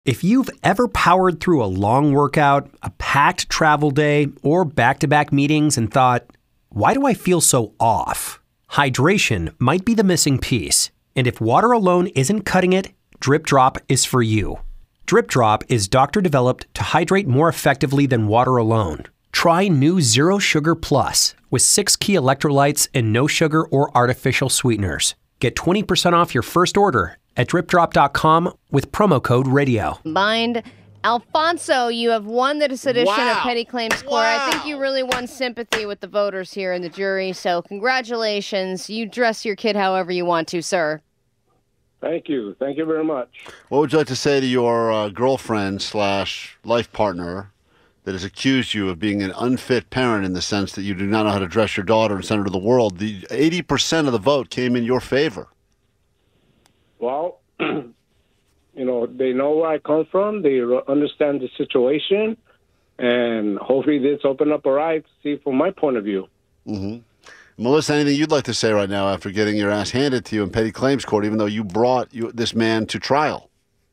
If you've ever powered through a long workout, a packed travel day, or back-to-back meetings and thought, why do I feel so off? Hydration might be the missing piece. And if water alone isn't cutting it, Drip Drop is for you. Drip Drop is doctor-developed to hydrate more effectively than water alone. Try new Zero Sugar Plus with 6 key electrolytes and no sugar or artificial sweeteners. Get 20% off your first order at dripdrop.com with promo code radio. Bind. Alfonso, you have won this edition of Petty Claims Court. Wow. I think you really won sympathy with the voters here in the jury, so congratulations. You dress your kid however you want to, sir. Thank you. Thank you very much. What would you like to say to your girlfriend / life partner that has accused you of being an unfit parent in the sense that you do not know how to dress your daughter and send her to the world? The 80% of the vote came in your favor. Well, they know where I come from. They understand the situation. And hopefully this open up her eyes to see from my point of view. Mm-hmm. Melissa, anything you'd like to say right now after getting your ass handed to you in Petty Claims Court, even though you brought this man to trial?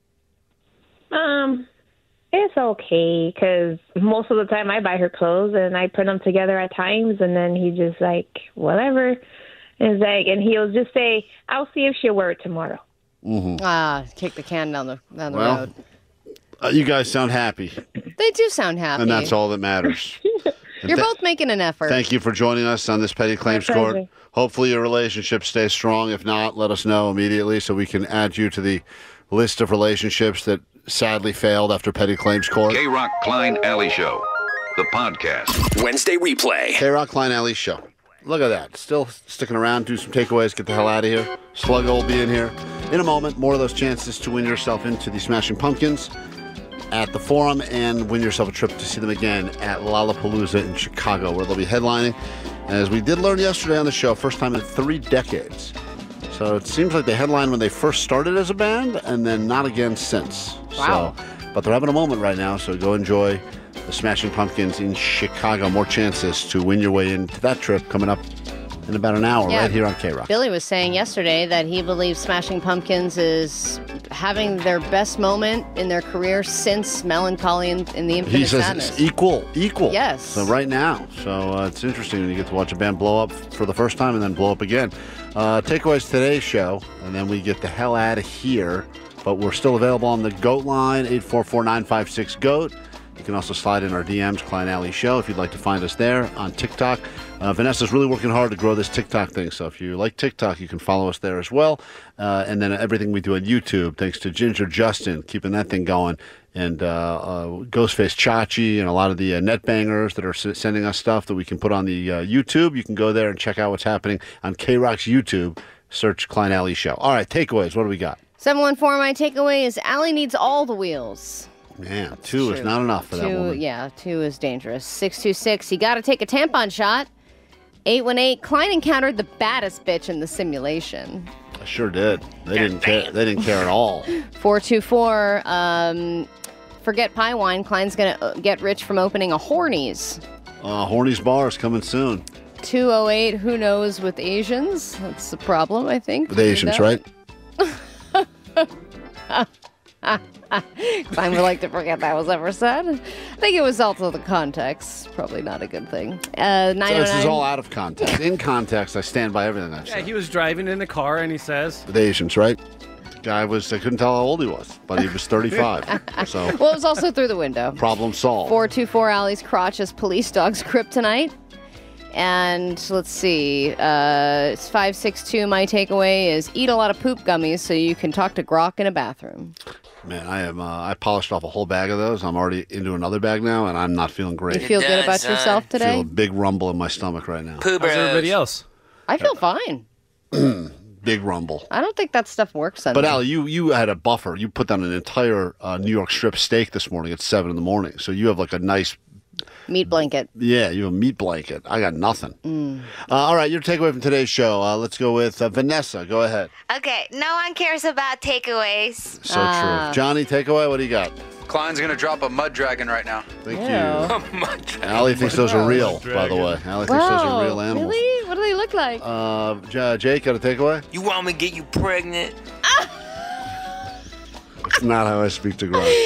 It's okay, because most of the time I buy her clothes and I put them together at times, and then he just whatever. And he'll just say, I'll see if she'll wear it tomorrow. Mm-hmm. Kick the can down the road. You guys sound happy. They do sound happy. And that's all that matters. You're both making an effort. Thank you for joining us on this Petty Claims Court. Hopefully your relationship stays strong. If not, let us know immediately so we can add you to the list of relationships that sadly failed after Petty Claims Court. K-Rock Klein Alley Show, the podcast. Wednesday replay. K-Rock Klein Alley Show. Look at that. Still sticking around, do some takeaways, get the hell out of here. Sluggo will be in here. In a moment, more of those chances to win yourself into the Smashing Pumpkins at the Forum and win yourself a trip to see them again at Lollapalooza in Chicago, where they'll be headlining. As we did learn yesterday on the show, first time in 3 decades. So it seems like they headlined when they first started as a band and then not again since. Wow. But they're having a moment right now, so go enjoy the Smashing Pumpkins in Chicago. More chances to win your way into that trip coming up in about an hour right here on K-Rock. Billy was saying yesterday that he believes Smashing Pumpkins is having their best moment in their career since Melancholy and the Infinite He says Sadness. it's equal. Yes. So right now. So it's interesting when you get to watch a band blow up for the first time and then blow up again. Takeaways today's show, and then we get the hell out of here. But we're still available on the GOAT line, 844-956-GOAT. You can also slide in our DMs, Klein Alley Show, if you'd like to find us there on TikTok. Vanessa's really working hard to grow this TikTok thing, so if you like TikTok, you can follow us there as well. And then everything we do on YouTube, thanks to Ginger Justin, keeping that thing going, and Ghostface Chachi, and a lot of the net bangers that are sending us stuff that we can put on the YouTube. You can go there and check out what's happening on K-Rock's YouTube. Search Klein Alley Show. All right, takeaways. What do we got? 714, my takeaway is Allie needs all the wheels. Man, 2 is not enough for that woman. Yeah, 2 is dangerous. 626, you got to take a tampon shot. 818, Klein encountered the baddest bitch in the simulation. I sure did. They didn't care. They didn't care at all. 424, forget pie wine. Klein's going to get rich from opening a Hornies. Hornies bar is coming soon. 208, who knows with Asians? That's the problem, I think. With Asians, right? Klein would like to forget that was ever said. I think it was also the context. Probably not a good thing. 909. So this is all out of context. In context, I stand by everything I've said. Yeah, he was driving in a car and he says... With Asians, right? The guy I couldn't tell how old he was, but he was 35. So well, it was also through the window. Problem solved. 424, Allie's crotch is police dog's kryptonite. And let's see, it's 562. My takeaway is eat a lot of poop gummies so you can talk to Grok in a bathroom. Man, I polished off a whole bag of those. I'm already into another bag now, and I'm not feeling great. You feel good about yourself today? I feel a big rumble in my stomach right now. How's everybody else? I feel fine. Big rumble. I don't think that stuff works on But me. Allie, you had a buffer. You put down an entire New York strip steak this morning at 7 in the morning. So you have like a nice... meat blanket. Yeah, you have a meat blanket. I got nothing. All right, your takeaway from today's show. Let's go with Vanessa. Go ahead. Okay, no one cares about takeaways. So true. Johnny, takeaway, what do you got? Klein's going to drop a mud dragon right now. Thank you. Allie thinks those are real, by the way. Allie thinks those are real animals. Really? What do they look like? Jake, got a takeaway? You want me to get you pregnant? That's not how I speak to Gronk.